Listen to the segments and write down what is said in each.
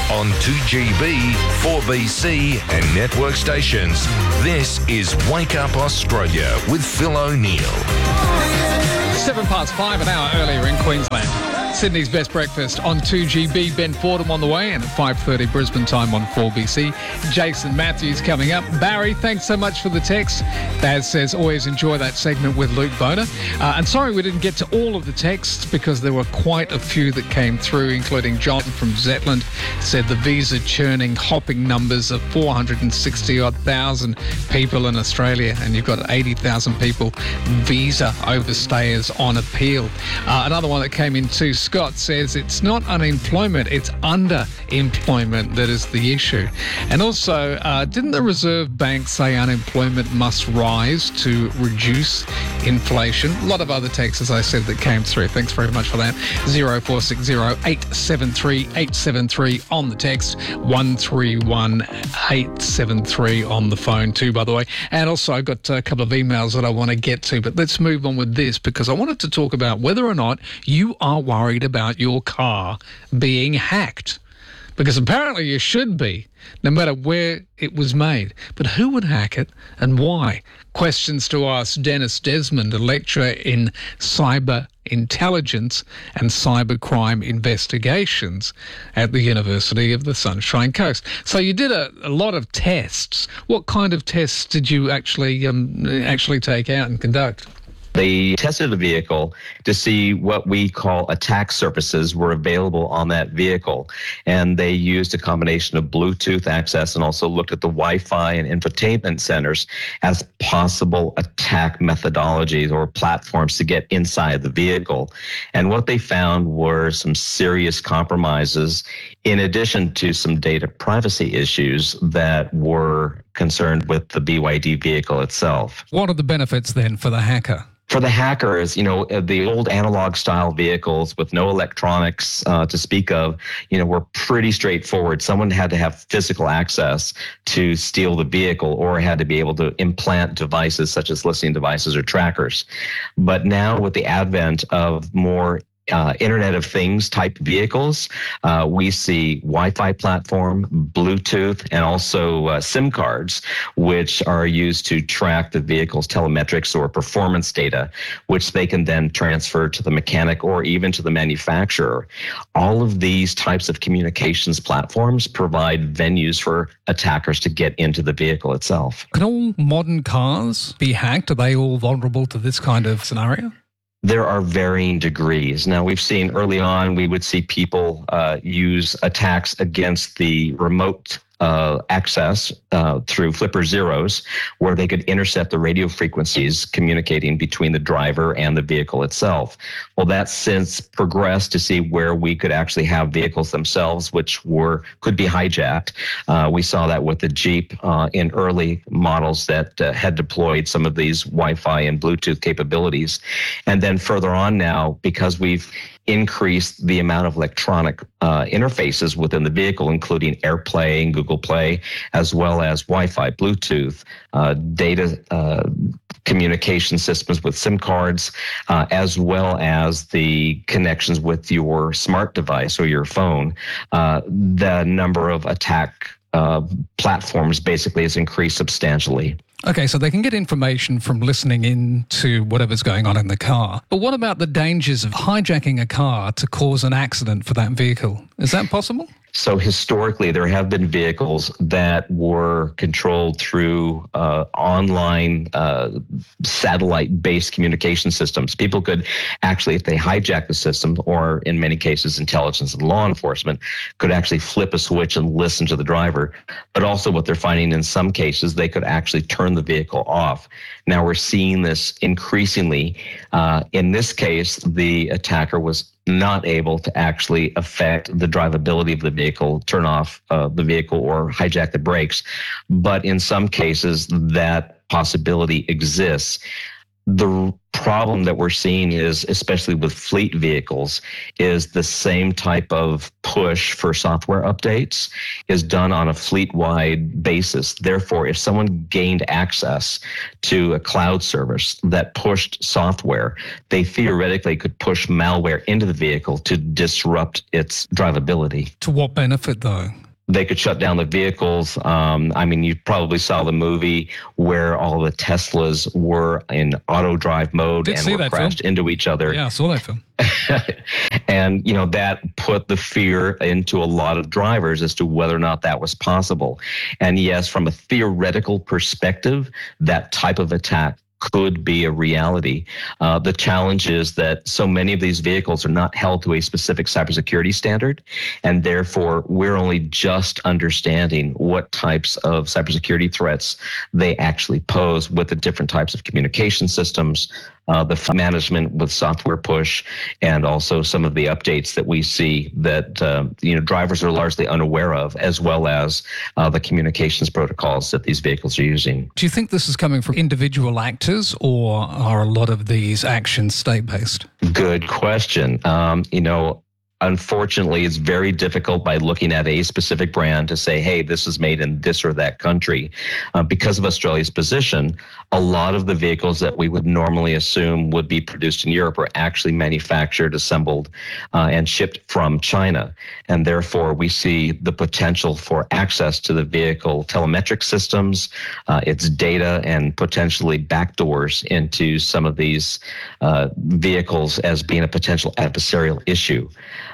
on 2GB, 4BC and network stations. This is Wake Up Australia with Phil O'Neill. 5:07, an hour earlier in Queensland. Sydney's Best Breakfast on 2GB. Ben Fordham on the way, and at 5:30 Brisbane time on 4BC. Jason Matthews coming up. Barry, thanks so much for the text. Baz says, always enjoy that segment with Luke Boner. And sorry we didn't get to all of the texts because there were quite a few that came through, including John from Zetland said the visa churning hopping numbers of 460,000 people in Australia, and you've got 80,000 people visa overstayers on appeal. Another one that came in too, Scott says it's not unemployment, it's underemployment that is the issue. And also, didn't the Reserve Bank say unemployment must rise to reduce inflation? A lot of other texts, as I said, that came through. Thanks very much for that. 0460 873 873 on the text, 131 873 on the phone too, by the way. And also, I've got a couple of emails that I want to get to, but let's move on with this because I wanted to talk about whether or not you are worried about your car being hacked. Because apparently you should be, no matter where it was made. But who would hack it and why? Questions to ask Dennis Desmond, a lecturer in cyber intelligence and cybercrime investigations at the University of the Sunshine Coast. So you did a lot of tests. What kind of tests did you actually take out and conduct? They tested the vehicle to see what we call attack surfaces were available on that vehicle. And they used a combination of Bluetooth access and also looked at the Wi-Fi and infotainment centers as possible attack methodologies or platforms to get inside the vehicle. And what they found were some serious compromises in addition to some data privacy issues that were concerned with the BYD vehicle itself. What are the benefits then for the hacker? For the hackers, the old analog style vehicles with no electronics to speak of, were pretty straightforward. Someone had to have physical access to steal the vehicle or had to be able to implant devices such as listening devices or trackers. But now with the advent of more Internet of Things type vehicles, we see Wi-Fi platform, Bluetooth, and also SIM cards, which are used to track the vehicle's telemetrics or performance data, which they can then transfer to the mechanic or even to the manufacturer. All of these types of communications platforms provide venues for attackers to get into the vehicle itself. Can all modern cars be hacked? Are they all vulnerable to this kind of scenario? There are varying degrees. Now, we've seen early on, we would see people use attacks against the remote access through flipper zeros, where they could intercept the radio frequencies communicating between the driver and the vehicle itself. Well, that's since progressed to see where we could actually have vehicles themselves, which could be hijacked. We saw that with the Jeep in early models that had deployed some of these Wi-Fi and Bluetooth capabilities. And then further on now, because we've increased the amount of electronic interfaces within the vehicle, including AirPlay and Google Play, as well as Wi-Fi, Bluetooth, data communication systems with SIM cards, as well as the connections with your smart device or your phone. The number of attack platforms basically has increased substantially. Okay, so they can get information from listening in to whatever's going on in the car. But what about the dangers of hijacking a car to cause an accident for that vehicle? Is that possible? So historically, there have been vehicles that were controlled through online satellite-based communication systems. People could actually, if they hijack the system, or in many cases, intelligence and law enforcement, could actually flip a switch and listen to the driver. But also what they're finding in some cases, they could actually turn the vehicle off. Now we're seeing this increasingly. In this case, the attacker was not able to actually affect the drivability of the vehicle, turn off the vehicle, or hijack the brakes. But in some cases, that possibility exists. The problem that we're seeing is, especially with fleet vehicles, is the same type of push for software updates is done on a fleet-wide basis. Therefore, if someone gained access to a cloud service that pushed software, they theoretically could push malware into the vehicle to disrupt its drivability. To what benefit, though? They could shut down the vehicles. You probably saw the movie where all the Teslas were in auto drive mode and were crashed into each other. Yeah, I saw that film. And, that put the fear into a lot of drivers as to whether or not that was possible. And yes, from a theoretical perspective, that type of attack could be a reality. The challenge is that so many of these vehicles are not held to a specific cybersecurity standard, and therefore we're only just understanding what types of cybersecurity threats they actually pose with the different types of communication systems, the management with software push, and also some of the updates that we see that drivers are largely unaware of, as well as the communications protocols that these vehicles are using. Do you think this is coming from individual actors, or are a lot of these actions state-based? Good question. Unfortunately, it's very difficult by looking at a specific brand to say, hey, this is made in this or that country. Because of Australia's position, a lot of the vehicles that we would normally assume would be produced in Europe are actually manufactured, assembled, and shipped from China. And therefore, we see the potential for access to the vehicle telemetric systems, its data, and potentially backdoors into some of these vehicles as being a potential adversarial issue.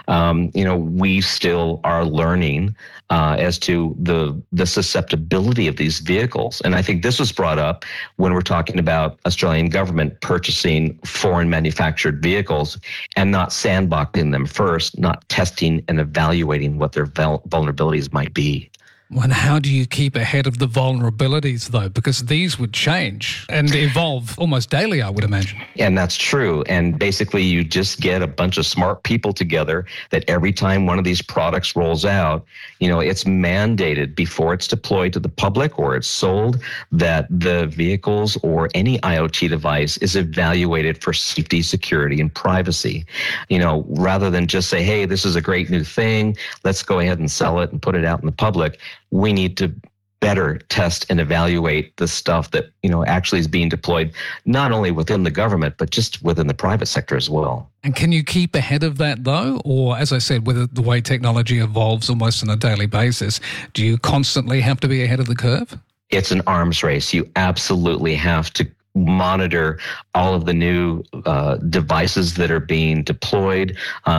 We still are learning as to the susceptibility of these vehicles. And I think this was brought up when we're talking about Australian government purchasing foreign manufactured vehicles and not sandboxing them first, not testing and evaluating what their vulnerabilities might be. And how do you keep ahead of the vulnerabilities, though? Because these would change and evolve almost daily, I would imagine. And that's true. And basically, you just get a bunch of smart people together that every time one of these products rolls out, it's mandated before it's deployed to the public or it's sold that the vehicles or any IoT device is evaluated for safety, security, and privacy. Rather than just say, hey, this is a great new thing, let's go ahead and sell it and put it out in the public. We need to better test and evaluate the stuff that, actually is being deployed, not only within the government, but just within the private sector as well. And can you keep ahead of that, though? Or, as I said, with the way technology evolves almost on a daily basis, do you constantly have to be ahead of the curve? It's an arms race. You absolutely have to monitor all of the new devices that are being deployed.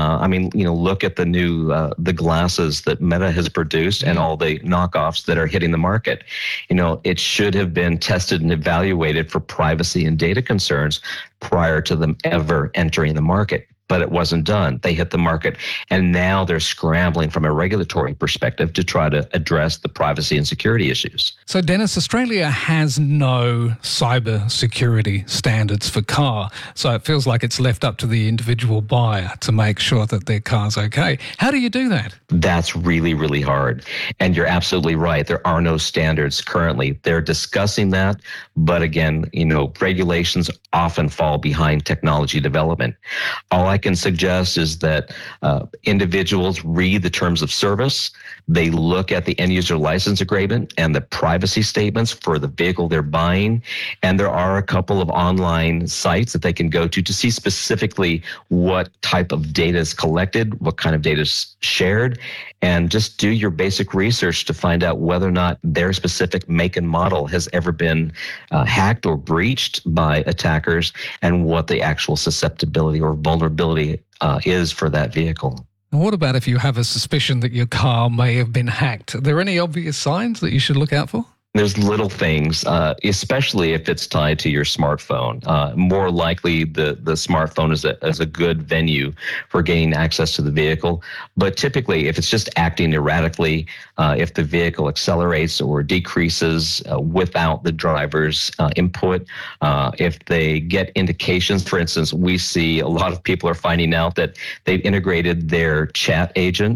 Look at the new the glasses that Meta has produced and all the knockoffs that are hitting the market. It should have been tested and evaluated for privacy and data concerns prior to them ever entering the market. But it wasn't done. They hit the market, and now they're scrambling from a regulatory perspective to try to address the privacy and security issues. So, Dennis, Australia has no cyber security standards for car, so it feels like it's left up to the individual buyer to make sure that their car's okay. How do you do that? That's really, really hard. And you're absolutely right. There are no standards currently. They're discussing that, but again, regulations often fall behind technology development. All I can suggest is that individuals read the terms of service. They look at the end user license agreement and the privacy statements for the vehicle they're buying. And there are a couple of online sites that they can go to see specifically what type of data is collected, what kind of data is shared, and just do your basic research to find out whether or not their specific make and model has ever been hacked or breached by attackers, and what the actual susceptibility or vulnerability is for that vehicle. What about if you have a suspicion that your car may have been hacked? Are there any obvious signs that you should look out for? There's little things, especially if it's tied to your smartphone. More likely, the smartphone is a good venue for gaining access to the vehicle. But typically, if it's just acting erratically, if the vehicle accelerates or decreases without the driver's input, if they get indications, for instance, we see a lot of people are finding out that they've integrated their chat agent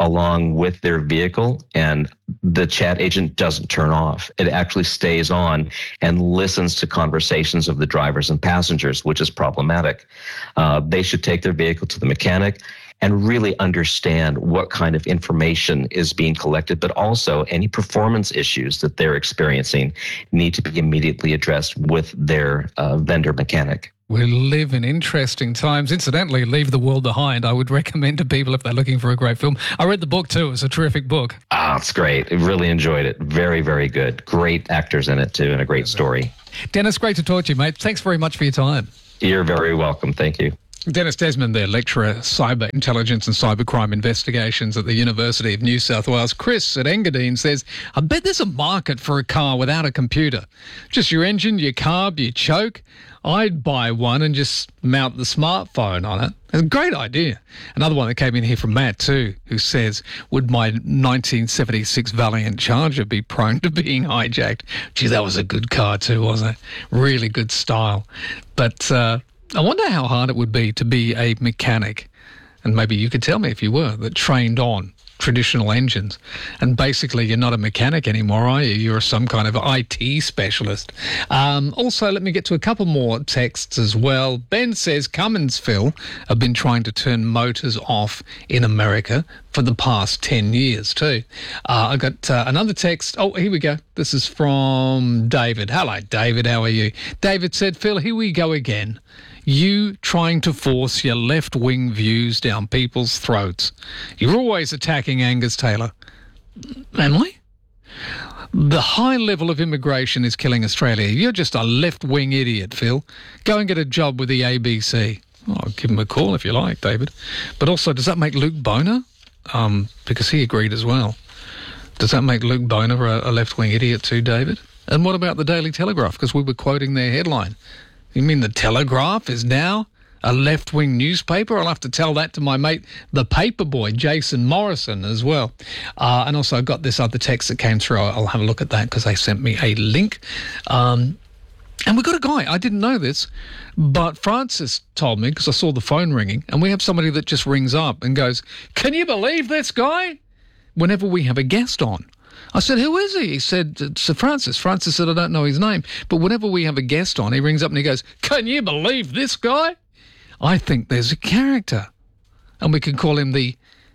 along with their vehicle, and the chat agent doesn't turn off. It actually stays on and listens to conversations of the drivers and passengers, which is problematic. They should take their vehicle to the mechanic and really understand what kind of information is being collected, but also any performance issues that they're experiencing need to be immediately addressed with their vendor mechanic. We live in interesting times. Incidentally, Leave the World Behind, I would recommend to people if they're looking for a great film. I read the book too. It was a terrific book. It's great. I really enjoyed it. Very, very good. Great actors in it too, and a great story. Dennis, great to talk to you, mate. Thanks very much for your time. You're very welcome. Thank you. Dennis Desmond there, lecturer, cyber intelligence and cybercrime investigations at the University of New South Wales. Chris at Engadine says, I bet there's a market for a car without a computer. Just your engine, your carb, your choke. I'd buy one and just mount the smartphone on it. It's a great idea. Another one that came in here from Matt too, who says, would my 1976 Valiant Charger be prone to being hijacked? Gee, that was a good car too, wasn't it? Really good style. But I wonder how hard it would be to be a mechanic, and maybe you could tell me if you were, that trained on traditional engines. And basically, you're not a mechanic anymore, are you? You're some kind of IT specialist. Also, let me get to a couple more texts as well. Ben says, Cummins, Phil, have been trying to turn motors off in America for the past 10 years too. I got another text. Oh, here we go. This is from David. Hello, David. How are you? David said, Phil, here we go again. You trying to force your left-wing views down people's throats. You're always attacking Angus Taylor. Am I? The high level of immigration is killing Australia. You're just a left-wing idiot, Phil. Go and get a job with the ABC. I'll give him a call if you like, David. But also, does that make Luke Boner? Because he agreed as well. Does that make Luke Boner a left-wing idiot too, David? And what about the Daily Telegraph? Because we were quoting their headline. You mean the Telegraph is now a left-wing newspaper? I'll have to tell that to my mate, the paper boy, Jason Morrison, as well. And also I've got this other text that came through. I'll have a look at that because they sent me a link. And we've got a guy, I didn't know this, but Francis told me because I saw the phone ringing, and we have somebody that just rings up and goes, can you believe this guy? Whenever we have a guest on. I said, who is he? He said, Sir Francis. Francis said, I don't know his name. But whenever we have a guest on, he rings up and he goes, can you believe this guy? I think there's a character. And we can call him the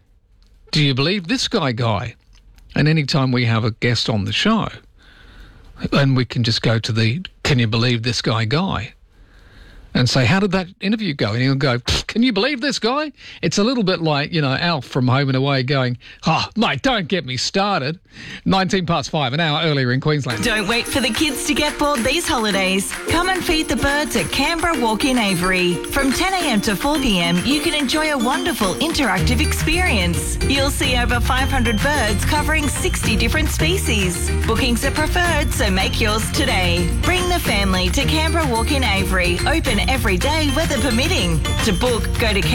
do you believe this guy? And anytime we have a guest on the show, and we can just go to the can you believe this guy? And say, how did that interview go? And he'll go, can you believe this guy? It's a little bit like, Alf from Home and Away going, mate, don't get me started. 5:19, an hour earlier in Queensland. Don't wait for the kids to get bored these holidays. Come and feed the birds at Canberra Walk in Avery. From 10 a.m. to 4 p.m, you can enjoy a wonderful interactive experience. You'll see over 500 birds covering 60 different species. Bookings are preferred, so make yours today. Bring the family to Canberra Walk in Avery. Open every day, weather permitting. To book, go to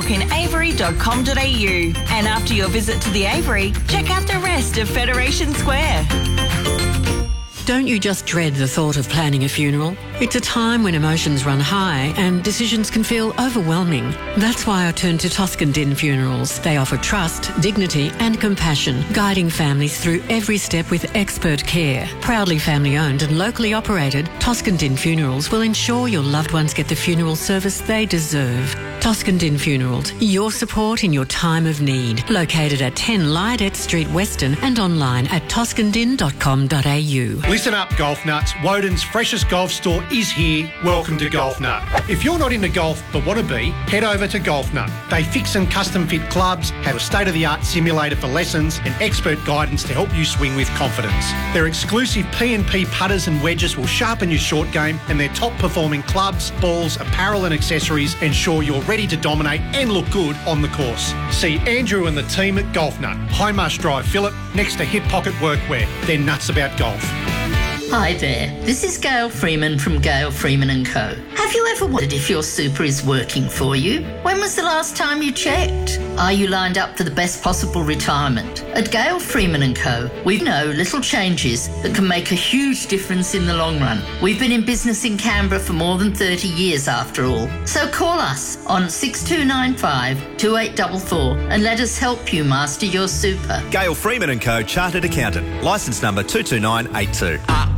canberrawalkinavery.com.au. And after your visit to the Avery, check out the rest of Federation Square. Don't you just dread the thought of planning a funeral? It's a time when emotions run high and decisions can feel overwhelming. That's why I turn to Toscan Din Funerals. They offer trust, dignity and compassion, guiding families through every step with expert care. Proudly family owned and locally operated, Toscan Din Funerals will ensure your loved ones get the funeral service they deserve. Toscan Din Funerals, your support in your time of need. Located at 10 Lydet Street, Weston, and online at toscandin.com.au. Listen up, golf nuts. Woden's freshest golf store is here. Welcome to Golf Nut. If you're not into golf but want to be, head over to Golf Nut. They fix and custom fit clubs, have a state-of-the-art simulator for lessons and expert guidance to help you swing with confidence. Their exclusive P&P putters and wedges will sharpen your short game, and their top-performing clubs, balls, apparel and accessories ensure you're ready to dominate and look good on the course. See Andrew and the team at Golf Nut, High Marsh Drive, Phillip, next to Hip Pocket Workwear. They're nuts about golf. Hi there, this is Gail Freeman from Gail Freeman & Co. Have you ever wondered if your super is working for you? When was the last time you checked? Are you lined up for the best possible retirement? At Gail Freeman & Co, we know little changes that can make a huge difference in the long run. We've been in business in Canberra for more than 30 years after all. So call us on 6295 2844 and let us help you master your super. Gail Freeman & Co, Chartered Accountant, licence number 22982.